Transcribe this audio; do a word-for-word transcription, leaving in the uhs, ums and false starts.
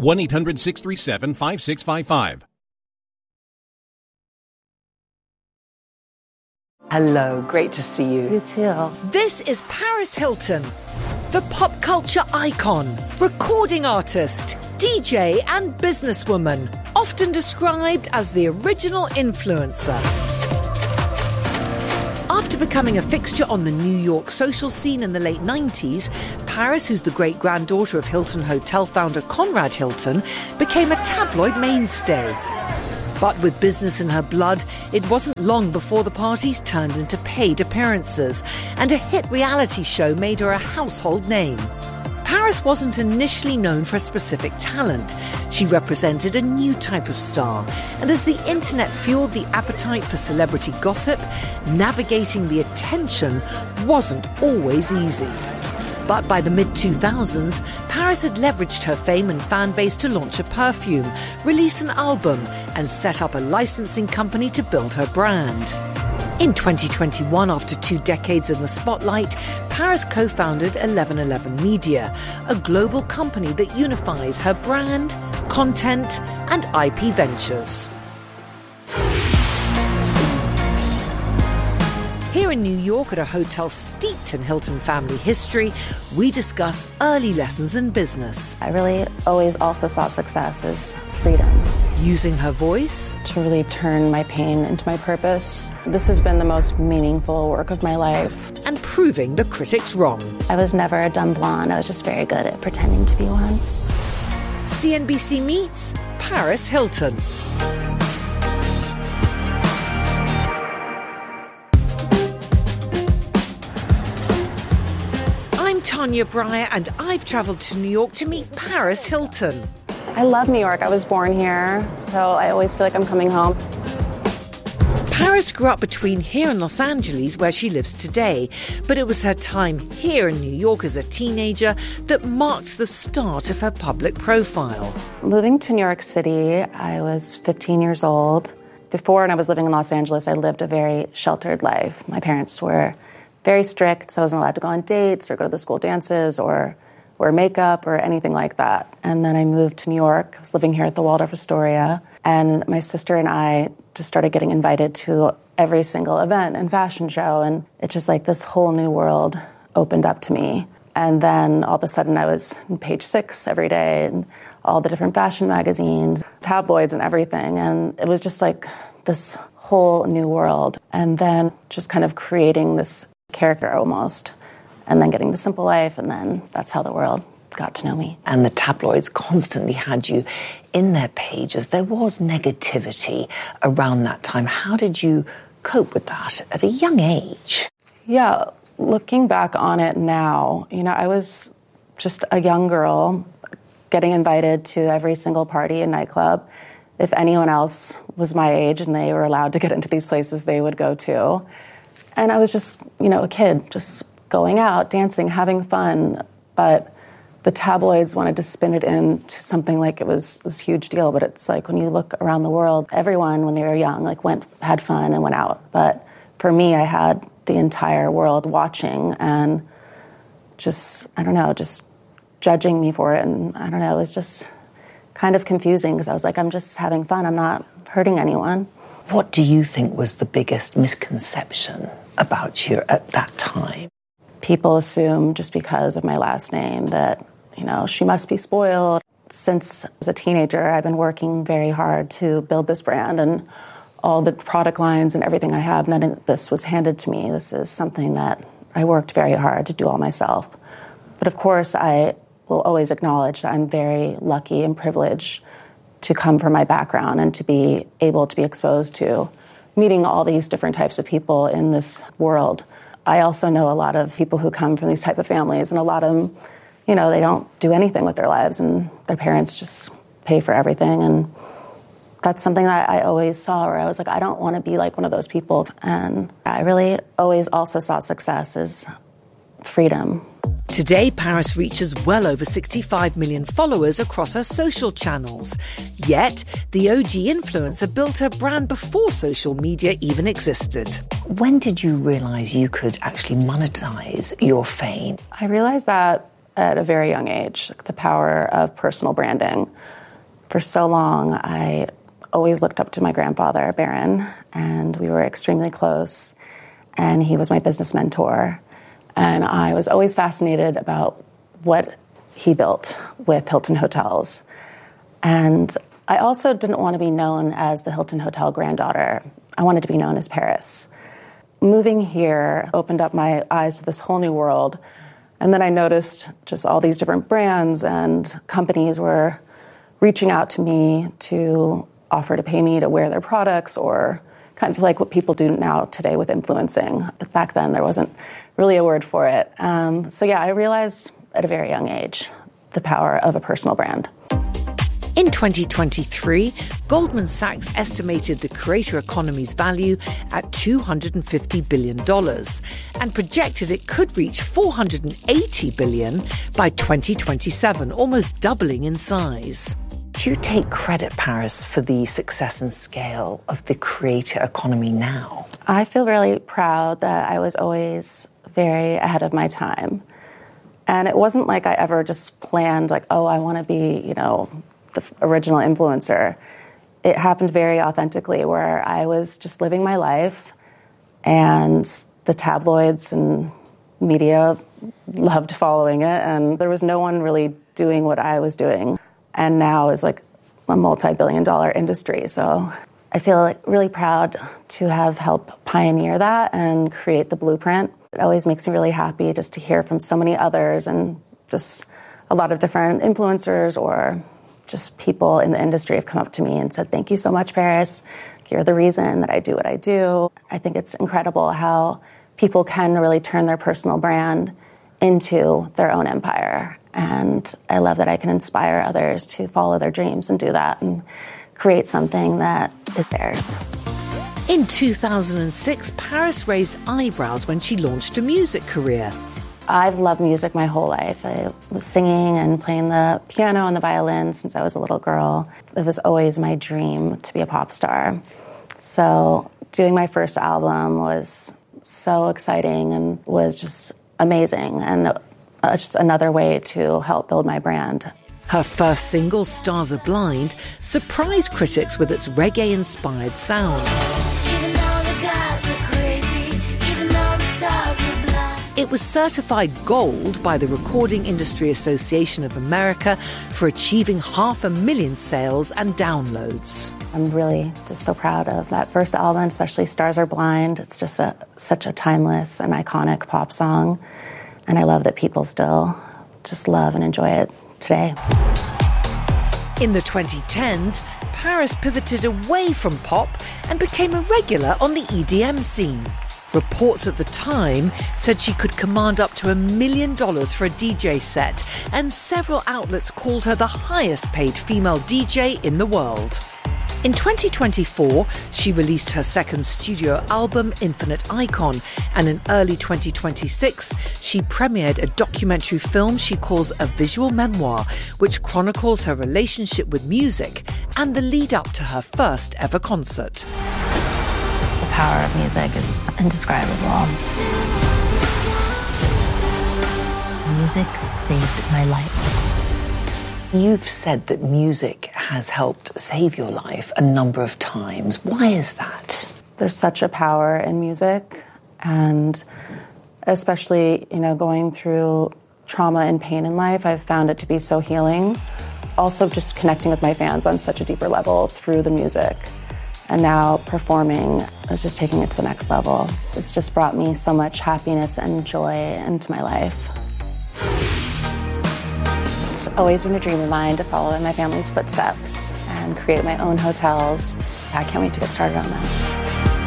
one eight hundred six three seven five six five five. Hello, great to see you. You too. This is Paris Hilton, the pop culture icon, recording artist, D J and businesswoman, often described as the original influencer. After becoming a fixture on the New York social scene in the late nineties, Paris, who's the great-granddaughter of Hilton Hotel founder Conrad Hilton, became a tabloid mainstay. But with business in her blood, it wasn't long before the parties turned into paid appearances, and a hit reality show made her a household name. Paris wasn't initially known for a specific talent. She represented a new type of star, and as the internet fueled the appetite for celebrity gossip, navigating the attention wasn't always easy. But by the mid two thousands, Paris had leveraged her fame and fan base to launch a perfume, release an album, and set up a licensing company to build her brand. In twenty twenty-one, after two decades in the spotlight, Paris co-founded eleven eleven Media, a global company that unifies her brand, content, and I P ventures. Here in New York, at a hotel steeped in Hilton family history, we discuss early lessons in business. I really always also saw success as freedom. Using her voice to really turn my pain into my purpose. This has been the most meaningful work of my life. And proving the critics wrong. I was never a dumb blonde. I was just very good at pretending to be one. C N B C meets Paris Hilton. I'm Tanya Breyer, and I've travelled to New York to meet Paris Hilton. I love New York. I was born here, so I always feel like I'm coming home. Paris grew up between here and Los Angeles, where she lives today, but it was her time here in New York as a teenager that marked the start of her public profile. Moving to New York City, I was fifteen years old. Before, when I was living in Los Angeles, I lived a very sheltered life. My parents were very strict, so I wasn't allowed to go on dates or go to the school dances or wear makeup or anything like that. And then I moved to New York. I was living here at the Waldorf Astoria, and my sister and I just started getting invited to every single event and fashion show, and it's just like this whole new world opened up to me. And then all of a sudden I was in Page Six every day, and all the different fashion magazines, tabloids and everything, and it was just like this whole new world. And then just kind of creating this character almost, and then getting The Simple Life, and then that's how the world got to know me. And the tabloids constantly had you in their pages. There was negativity around that time. How did you cope with that at a young age? Yeah, looking back on it now, you know, I was just a young girl getting invited to every single party and nightclub. If anyone else was my age and they were allowed to get into these places, they would go too. And I was just, you know, a kid, just going out, dancing, having fun, but the tabloids wanted to spin it into something like it was this huge deal. But it's like when you look around the world, everyone when they were young like went had fun and went out. But for me, I had the entire world watching and just, I don't know, just judging me for it. And I don't know, it was just kind of confusing because I was like, I'm just having fun. I'm not hurting anyone. What do you think was the biggest misconception about you at that time? People assume just because of my last name that, you know, she must be spoiled. Since I was a teenager, I've been working very hard to build this brand, and all the product lines and everything I have, none of this was handed to me. This is something that I worked very hard to do all myself. But of course, I will always acknowledge that I'm very lucky and privileged to come from my background and to be able to be exposed to meeting all these different types of people in this world. I also know a lot of people who come from these type of families, and a lot of them, you know, they don't do anything with their lives, and their parents just pay for everything. And that's something that I always saw where I was like, I don't want to be like one of those people. And I really always also saw success as freedom. Today, Paris reaches well over sixty-five million followers across her social channels. Yet, the O G influencer built her brand before social media even existed. When did you realise you could actually monetize your fame? I realized that at a very young age, the power of personal branding. For so long, I always looked up to my grandfather, Baron, and we were extremely close, and he was my business mentor. And I was always fascinated about what he built with Hilton Hotels. And I also didn't want to be known as the Hilton Hotel granddaughter. I wanted to be known as Paris. Moving here opened up my eyes to this whole new world. And then I noticed just all these different brands and companies were reaching out to me to offer to pay me to wear their products, or kind of like what people do now today with influencing. But back then, there wasn't really a word for it. Um, so yeah, I realized at a very young age the power of a personal brand. In twenty twenty-three, Goldman Sachs estimated the creator economy's value at two hundred fifty billion dollars and projected it could reach four hundred eighty billion dollars by twenty twenty-seven, almost doubling in size. Do you take credit, Paris, for the success and scale of the creator economy now? I feel really proud that I was always very ahead of my time. And it wasn't like I ever just planned, like, oh, I want to be, you know, the original influencer. It happened very authentically, where I was just living my life, and the tabloids and media loved following it, and there was no one really doing what I was doing. And now is like a multi-billion dollar industry. So I feel like really proud to have helped pioneer that and create the blueprint. It always makes me really happy just to hear from so many others, and just a lot of different influencers or just people in the industry have come up to me and said, thank you so much, Paris. You're the reason that I do what I do. I think it's incredible how people can really turn their personal brand into their own empire. And I love that I can inspire others to follow their dreams and do that and create something that is theirs. In two thousand six, Paris raised eyebrows when she launched a music career. I've loved music my whole life. I was singing and playing the piano and the violin since I was a little girl. It was always my dream to be a pop star. So doing my first album was so exciting and was just amazing, and uh, just another way to help build my brand. Her first single, Stars Are Blind, surprised critics with its reggae-inspired sound. It was certified gold by the Recording Industry Association of America for achieving half a million sales and downloads. I'm really just so proud of that first album, especially Stars Are Blind. It's just a, such a timeless and iconic pop song. And I love that people still just love and enjoy it today. In the twenty tens, Paris pivoted away from pop and became a regular on the E D M scene. Reports at the time said she could command up to a million dollars for a D J set, and several outlets called her the highest paid female D J in the world. In twenty twenty-four, she released her second studio album, Infinite Icon, and in early twenty twenty-six, she premiered a documentary film she calls a visual memoir, which chronicles her relationship with music and the lead up to her first ever concert. The power of music is indescribable. Music saved my life. You've said that music has helped save your life a number of times. Why is that? There's such a power in music, and especially, you know, going through trauma and pain in life, I've found it to be so healing. Also just connecting with my fans on such a deeper level through the music. And now performing is just taking it to the next level. It's just brought me so much happiness and joy into my life. It's always been a dream of mine to follow in my family's footsteps and create my own hotels. I can't wait to get started on that.